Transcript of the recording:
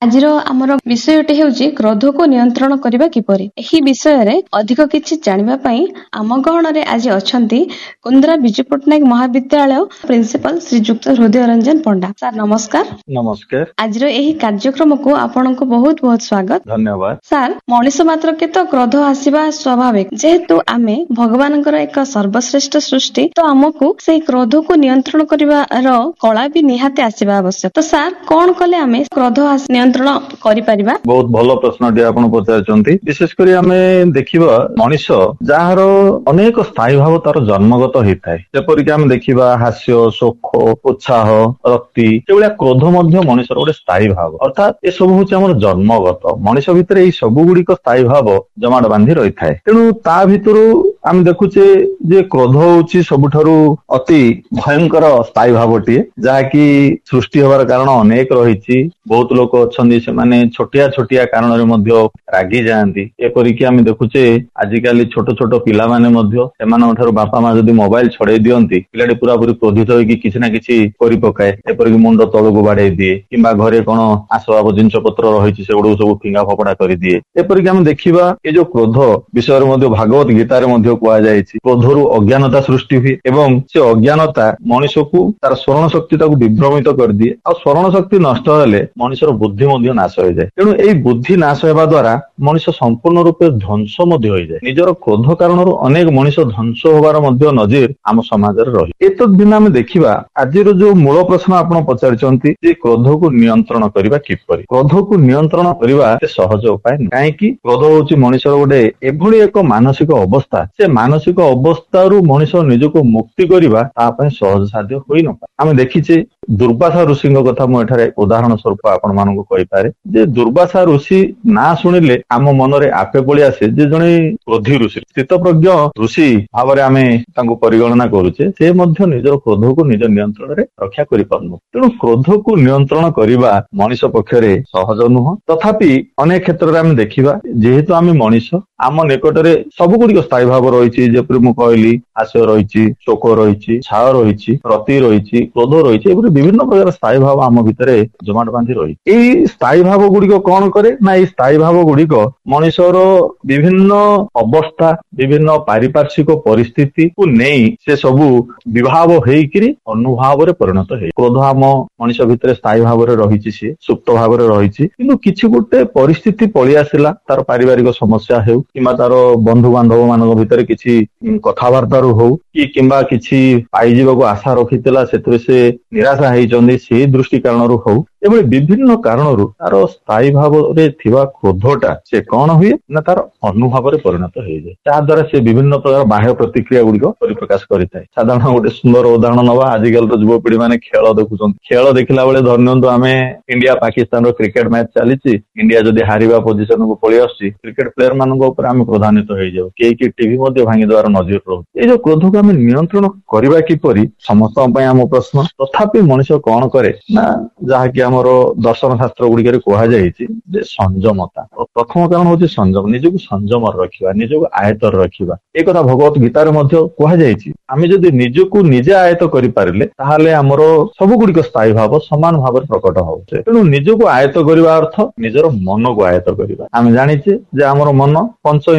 ଆଜିର ଆମର ବିଷୟଟି ହେଉଛି କ୍ରୋଧକୁ ନିୟନ୍ତ୍ରଣ କରିବା କିପରି। ଏହି ବିଷୟରେ ଅଧିକ କିଛି ଜାଣିବା ପାଇଁ ଆମ ଗହଣରେ ଆଜି ଅଛନ୍ତି କୁନ୍ଦ୍ରା ବିଜୁ ପଟ୍ଟନାୟକ ମହାବିଦ୍ୟାଳୟ ପ୍ରିନ୍ସିପାଲ ଶ୍ରୀଯୁକ୍ତ ହୃଦୟ ରଞ୍ଜନ ପଣ୍ଡା। ସାର୍ ନମସ୍କାର। ନମସ୍କାର। ଆଜିର ଏହି କାର୍ଯ୍ୟକ୍ରମକୁ ଆପଣଙ୍କୁ ବହୁତ ବହୁତ ସ୍ୱାଗତ। ଧନ୍ୟବାଦ। ସାର୍, ମଣିଷ ମାତ୍ରକେ ତ କ୍ରୋଧ ଆସିବା ସ୍ୱାଭାବିକ। ଯେହେତୁ ଆମେ ଭଗବାନଙ୍କର ଏକ ସର୍ବଶ୍ରେଷ୍ଠ ସୃଷ୍ଟି, ତ ଆମକୁ ସେଇ କ୍ରୋଧକୁ ନିୟନ୍ତ୍ରଣ କରିବାର କଳା ବି ନିହାତି ଆସିବା ଆବଶ୍ୟକ। ତ ସାର୍, କଣ କଲେ ଆମେ କ୍ରୋଧ ନିୟନ୍ତ୍ରଣ କରିପାରିବା? ବହୁତ ଭଲ ପ୍ରଶ୍ନଟି ଆପଣ ପଚାରିଛନ୍ତି। ବିଶେଷ କରି ଆମେ ଦେଖିବା ମଣିଷ ଯାହାର ଅନେକ ସ୍ଥାୟୀ ଭାବ ତାର ଜନ୍ମଗତ ହେଇଥାଏ। ଯେପରିକି ଆମେ ଦେଖିବା ହାସ୍ୟ, ଶୋକ, ଉତ୍ସାହ, ରକ୍ତି, ଏଭଳିଆ କ୍ରୋଧ ମଧ୍ୟ ମଣିଷର ଗୋଟେ ସ୍ଥାୟୀ ଭାବ। ଅର୍ଥାତ୍ ଏସବୁ ହଉଛି ଆମର ଜନ୍ମଗତ। ମଣିଷ ଭିତରେ ଏଇ ସବୁ ଗୁଡିକ ସ୍ଥାୟୀ ଭାବ ଜମାଟ ବାନ୍ଧି ରହିଥାଏ। ତେଣୁ ତା ଭିତରୁ ଆମେ ଦେଖୁଛେ ଯେ କ୍ରୋଧ ହଉଛି ସବୁଠାରୁ ଅତି ଭୟଙ୍କର ସ୍ଥାୟୀ ଭାବଟିଏ, ଯାହାକି ସୃଷ୍ଟି ହେବାର କାରଣ ଅନେକ ରହିଛି। ବହୁତ ଲୋକ ଅଛନ୍ତି ସେମାନେ ଛୋଟିଆ ଛୋଟିଆ କାରଣରେ ମଧ୍ୟ ରାଗି ଯାଆନ୍ତି। ଏପରିକି ଆମେ ଦେଖୁଛେ ଆଜିକାଲି ଛୋଟ ଛୋଟ ପିଲାମାନେ ମଧ୍ୟ ସେମାନଙ୍କ ଠାରୁ ବାପା ମା ଯଦି ମୋବାଇଲ ଛଡେଇ ଦିଅନ୍ତି, ପିଲାଟି ପୁରାପୁରି କ୍ରୋଧିତ ହେଇକି କିଛି ନା କିଛି କରି ପକାଏ। ଏପରିକି ମୁଣ୍ଡ ତଳକୁ ବାଡେଇ ଦିଏ କିମ୍ବା ଘରେ କଣ ଆସବାବ ଜିନିଷ ପତ୍ର ରହିଛି ସେଗୁଡକୁ ସବୁ ଫିଙ୍ଗା ଫପଡା କରିଦିଏ। ଏପରିକି ଆମେ ଦେଖିବା ଏ ଯୋଉ କ୍ରୋଧ ବିଷୟରେ ମଧ୍ୟ ଭାଗବତ ଗୀତାରେ ମଧ୍ୟ କୁହାଯାଇଛି, କ୍ରୋଧରୁ ଅଜ୍ଞାନତା ସୃଷ୍ଟି ହୁଏ ଏବଂ ସେ ଅଜ୍ଞାନତା ମଣିଷକୁ ତାର ସ୍ମରଣ ଶକ୍ତି ତାକୁ ବିଭ୍ରମିତ କରିଦିଏ। ଆଉ ସ୍ମରଣ ଶକ୍ତି ନଷ୍ଟ ହେଲେ ମଣିଷର ବୁଦ୍ଧି ମଧ୍ୟ ନାଶ ହୋଇଯାଏ। ତେଣୁ ଏଇ ବୁଦ୍ଧି ନାଶ ହେବା ଦ୍ୱାରା ମଣିଷ ସମ୍ପୂର୍ଣ୍ଣ ରୂପେ ଧ୍ୱଂସ ମଧ୍ୟ ହୋଇଯାଏ। ନିଜର କ୍ରୋଧ କାରଣରୁ ଅନେକ ମଣିଷ ଧ୍ୱଂସ ହେବାର ମଧ୍ୟ ନଜିର ଆମ ସମାଜରେ ରହି। ଏତଦ୍ ଦିନ ଆମେ ଦେଖିବା ଆଜିର ଯୋଉ ମୂଳ ପ୍ରଶ୍ନ ଆପଣ ପଚାରିଛନ୍ତି ଯେ କ୍ରୋଧକୁ ନିୟନ୍ତ୍ରଣ କରିବା କିପରି। କ୍ରୋଧକୁ ନିୟନ୍ତ୍ରଣ କରିବା ଏତେ ସହଜ ଉପାୟ ନୁହେଁ। କାହିଁକି? କ୍ରୋଧ ହଉଛି ମଣିଷର ଗୋଟେ ଏଭଳି ଏକ ମାନସିକ ଅବସ୍ଥା, ସେ ମାନସିକ ଅବସ୍ଥାରୁ ମଣିଷ ନିଜକୁ ମୁକ୍ତି କରିବା ତା ପାଇଁ ସହଜ ସାଧ୍ୟ ହୋଇନପାରେ। ଆମେ ଦେଖିଛେ ଦୁର୍ବାସା ଋଷିଙ୍କ କଥା ମୁଁ ଏଠାରେ ଉଦାହରଣ ସ୍ୱରୂପ ଆପଣ ମାନଙ୍କୁ କହିପାରେ ଯେ ଦୁର୍ବାସା ଋଷି ନାଁ ଶୁଣିଲେ ଆମ ମନରେ ଆପେ ପଳେଇ ଆସେ ଯେ ଜଣେ କ୍ରୋଧୀ ଋଷି, ସ୍ଥିତପ୍ରଜ୍ଞ ଋଷି ଭାବରେ ଆମେ ତାଙ୍କୁ ପରିଗଣନା କରୁଛେ। ସେ ମଧ୍ୟ ନିଜର କ୍ରୋଧକୁ ନିଜ ନିୟନ୍ତ୍ରଣରେ ରକ୍ଷା କରିପାରୁନୁ। ତେଣୁ କ୍ରୋଧକୁ ନିୟନ୍ତ୍ରଣ କରିବା ମଣିଷ ପକ୍ଷରେ ସହଜ ନୁହଁ। ତଥାପି ଅନେକ କ୍ଷେତ୍ରରେ ଆମେ ଦେଖିବା ଯେହେତୁ ଆମେ ମଣିଷ, ଆମ ନିକଟରେ ସବୁ ଗୁଡିକ ସ୍ଥାୟୀ ଭାବ ରହିଛି। ଯେପରି ମୁଁ କହିଲି ହାସ୍ୟ ରହିଛି, ଶୋକ ରହିଛି, ଛାଅ ରହିଛି, ରତି ରହିଛି, କ୍ରୋଧ ରହିଛି, ଏପରି ବିଭିନ୍ନ ପ୍ରକାର ସ୍ଥାୟୀ ଭାବ ଆମ ଭିତରେ ଜମାଟ ବାନ୍ଧି ରହିଛି। ଏଇ ସ୍ଥାୟୀ ଭାବ ଗୁଡିକ କଣ କରେ ନା ଏଇ ସ୍ଥାୟୀ ଭାବ ଗୁଡିକ ମଣିଷର ବିଭିନ୍ନ ଅବସ୍ଥା, ବିଭିନ୍ନ ପାରିପାର୍ଶ୍ବିକ ପରିସ୍ଥିତିକୁ ନେଇ ସେ ସବୁ ବିଭାବ ହେଇକିରି ଅନୁଭାବରେ ପରିଣତ ହେଇ। କ୍ରୋଧ ଆମ ମଣିଷ ଭିତରେ ସ୍ଥାୟୀ ଭାବରେ ରହିଛି, ସିଏ ସୁପ୍ତ ଭାବରେ ରହିଛି। କିନ୍ତୁ କିଛି ଗୋଟେ ପରିସ୍ଥିତି ପଳେଇ ଆସିଲା, ତାର ପାରିବାରିକ ସମସ୍ୟା ହେଉ କିମ୍ବା ତାର ବନ୍ଧୁ ବାନ୍ଧବ ମାନଙ୍କ ଭିତରେ କିଛି କଥାବାର୍ତ୍ତାରୁ ହଉ କି କିମ୍ବା କିଛି ପାଇଯିବାକୁ ଆଶା ରଖିଥିଲା ସେଥିରେ ସେ ନିରାଶା ହେଇଛନ୍ତି, ସେଇ ଦୃଷ୍ଟି କାରଣରୁ ହଉ, ଏଭଳି ବିଭିନ୍ନ କାରଣରୁ ତାର ସ୍ଥାୟୀ ଭାବରେ ଥିବା କ୍ରୋଧଟା ସେ କଣ ହୁଏ ନା ତାର ଅନୁଭାବରେ ପରିଣତ ହେଇଯାଏ। ତା ଦ୍ୱାରା ସେ ବିଭିନ୍ନ ପ୍ରକାର ବାହ୍ୟ ପ୍ରତିକ୍ରିୟା ଗୁଡିକ ପରିପ୍ରକାଶ କରିଥାଏ। ସାଧାରଣ ଗୋଟେ ସୁନ୍ଦର ଉଦାହରଣ ନବା, ଆଜିକାଲିର ଯୁବପିଢି ମାନେ ଖେଳ ଦେଖୁଛନ୍ତି। ଖେଳ ଦେଖିଲା ବେଳେ ଧରି ନିଅନ୍ତୁ ଆମେ ଇଣ୍ଡିଆ ପାକିସ୍ତାନର କ୍ରିକେଟ ମ୍ୟାଚ ଚାଲିଛି, ଇଣ୍ଡିଆ ଯଦି ହାରିବା ପୋଜିସନକୁ ପଳେଇ ଆସୁଛି, କ୍ରିକେଟ ପ୍ଲେୟର ମାନଙ୍କ ଉପରେ ଆମେ କ୍ରୋଧାନ୍ୱିତ ହେଇଯାଉ, କେହି ଟିଭି ମଧ୍ୟ ଭାଙ୍ଗି ଦେବାର ନଜିର ରହୁଛି। ଏଇ ଯୋଉ କ୍ରୋଧକୁ ଆମେ ନିୟନ୍ତ୍ରଣ କରିବା କିପରି ସମସ୍ତଙ୍କ ପାଇଁ ଆମ ପ୍ରଶ୍ନ। ତଥାପି ମଣିଷ କଣ କରେ ନା ଯାହାକି ଆମର ଦର୍ଶନ ଶାସ୍ତ୍ର ଗୁଡିକରେ କୁହାଯାଇଛି ଯେ ସଂଯମତା। ପ୍ରଥମ କାରଣ ହଉଛି ସଂଯମ, ନିଜକୁ ସଂଯମରେ ରଖିବା, ନିଜକୁ ଆୟତରେ ରଖିବା। ଏ କଥା ଭଗବତ ଗୀତାରେ ମଧ୍ୟ କୁହାଯାଇଛି। ଆମେ ଯଦି ନିଜକୁ ନିଜେ ଆୟତ କରିପାରିଲେ ତାହେଲେ ଆମର ସବୁ ଗୁଡିକ ସ୍ଥାୟୀ ଭାବ ସମାନ ଭାବରେ ପ୍ରକଟ ହଉଛି। ତେଣୁ ନିଜକୁ ଆୟତ କରିବା ଅର୍ଥ ନିଜର ମନକୁ ଆୟତ କରିବା। ଆମେ ଜାଣିଛେ ଯେ ଆମର ମନ ପଞ୍ଚ